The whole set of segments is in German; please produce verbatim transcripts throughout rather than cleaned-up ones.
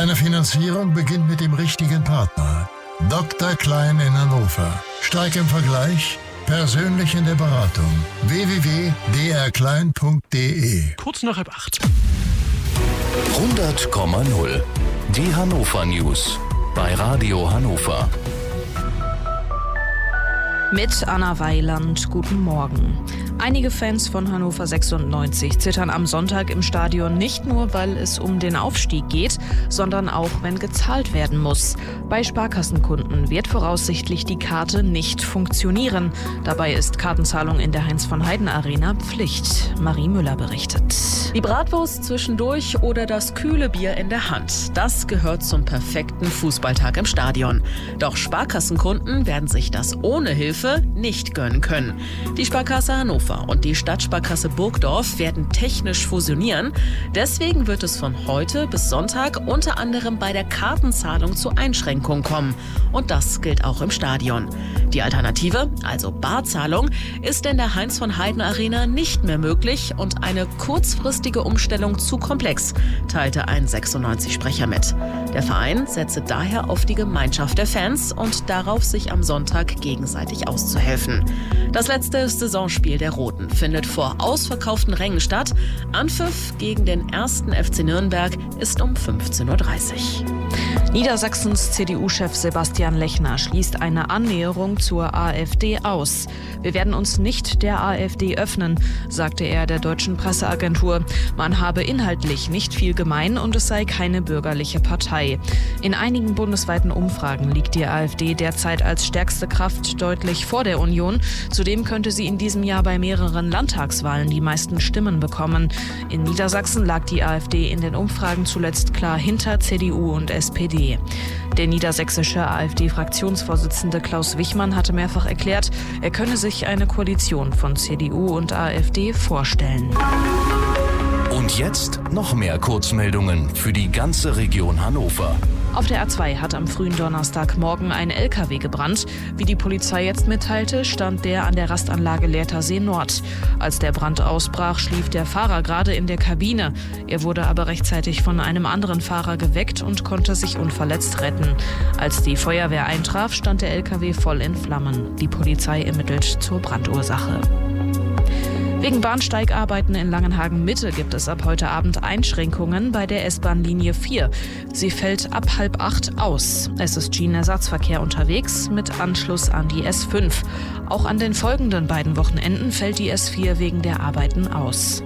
Deine Finanzierung beginnt mit dem richtigen Partner. Doktor Klein in Hannover. Stark im Vergleich, persönlich in der Beratung. w w w punkt d r klein punkt d e. Kurz nach halb acht. hundert Komma null. Die Hannover News bei Radio Hannover. Mit Anna Weiland, guten Morgen. Einige Fans von Hannover sechsundneunzig zittern am Sonntag im Stadion nicht nur, weil es um den Aufstieg geht, sondern auch, wenn gezahlt werden muss. Bei Sparkassenkunden wird voraussichtlich die Karte nicht funktionieren. Dabei ist Kartenzahlung in der Heinz-von-Heiden-Arena Pflicht. Marie Müller berichtet. Die Bratwurst zwischendurch oder das kühle Bier in der Hand. Das gehört zum perfekten Fußballtag im Stadion. Doch Sparkassenkunden werden sich das ohne Hilfe nicht gönnen können. Die Sparkasse Hannover und die Stadtsparkasse Burgdorf werden technisch fusionieren. Deswegen wird es von heute bis Sonntag unter anderem bei der Kartenzahlung zu Einschränkungen kommen. Und das gilt auch im Stadion. Die Alternative, also Barzahlung, ist in der Heinz-von-Heiden-Arena nicht mehr möglich und eine kurzfristige Umstellung zu komplex, teilte ein sechsundneunzig-Sprecher mit. Der Verein setze daher auf die Gemeinschaft der Fans und darauf, sich am Sonntag gegenseitig auszuhelfen. Das letzte Saisonspiel der Roten findet vor ausverkauften Rängen statt. Anpfiff gegen den ersten F C Nürnberg ist um fünfzehn Uhr dreißig. Niedersachsens C D U-Chef Sebastian Lechner schließt eine Annäherung zur AfD aus. Wir werden uns nicht der AfD öffnen, sagte er der deutschen Presseagentur. Man habe inhaltlich nicht viel gemein und es sei keine bürgerliche Partei. In einigen bundesweiten Umfragen liegt die AfD derzeit als stärkste Kraft deutlich vor der Union. Zudem könnte sie in diesem Jahr bei mehreren Landtagswahlen die meisten Stimmen bekommen. In Niedersachsen lag die AfD in den Umfragen zuletzt klar hinter C D U und S P D. Der niedersächsische AfD-Fraktionsvorsitzende Klaus Wichmann hatte mehrfach erklärt, er könne sich eine Koalition von C D U und AfD vorstellen. Und jetzt noch mehr Kurzmeldungen für die ganze Region Hannover. Auf der A zwei hat am frühen Donnerstagmorgen ein L K W gebrannt. Wie die Polizei jetzt mitteilte, stand der an der Rastanlage Lehrtersee Nord. Als der Brand ausbrach, schlief der Fahrer gerade in der Kabine. Er wurde aber rechtzeitig von einem anderen Fahrer geweckt und konnte sich unverletzt retten. Als die Feuerwehr eintraf, stand der L K W voll in Flammen. Die Polizei ermittelt zur Brandursache. Wegen Bahnsteigarbeiten in Langenhagen-Mitte gibt es ab heute Abend Einschränkungen bei der S-Bahn-Linie vier. Sie fällt ab halb acht aus. Es ist Schienenersatzverkehr unterwegs mit Anschluss an die S fünf. Auch an den folgenden beiden Wochenenden fällt die S vier wegen der Arbeiten aus.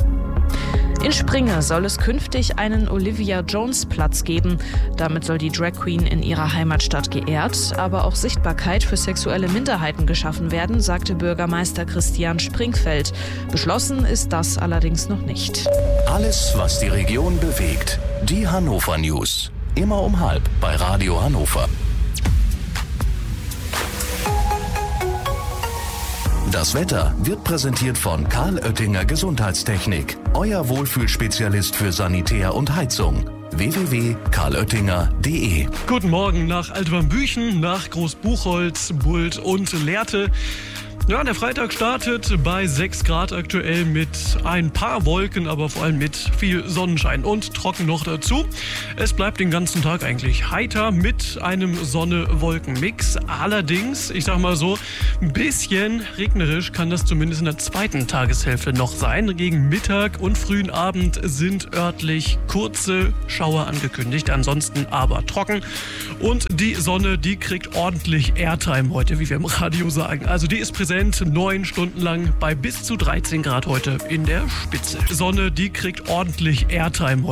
In Springe soll es künftig einen Olivia-Jones-Platz geben. Damit soll die Drag Queen in ihrer Heimatstadt geehrt, aber auch Sichtbarkeit für sexuelle Minderheiten geschaffen werden, sagte Bürgermeister Christian Springfeld. Beschlossen ist das allerdings noch nicht. Alles, was die Region bewegt. Die Hannover News. Immer um halb bei Radio Hannover. Das Wetter wird präsentiert von Karl Oettinger Gesundheitstechnik. Euer Wohlfühlspezialist für Sanitär und Heizung. w w w punkt karl oettinger punkt d e. Guten Morgen nach Altwarmbüchen, nach Großbuchholz, Bult und Lehrte. Ja, der Freitag startet bei sechs Grad aktuell mit ein paar Wolken, aber vor allem mit viel Sonnenschein und trocken noch dazu. Es bleibt den ganzen Tag eigentlich heiter mit einem Sonne-Wolken-Mix. Allerdings, ich sag mal so, ein bisschen regnerisch kann das zumindest in der zweiten Tageshälfte noch sein. Gegen Mittag und frühen Abend sind örtlich kurze Schauer angekündigt, ansonsten aber trocken. Und die Sonne, die kriegt ordentlich Airtime heute, wie wir im Radio sagen. Also die ist präsent. Neun Stunden lang bei bis zu dreizehn Grad heute in der Spitze. Sonne, die kriegt ordentlich Airtime heute.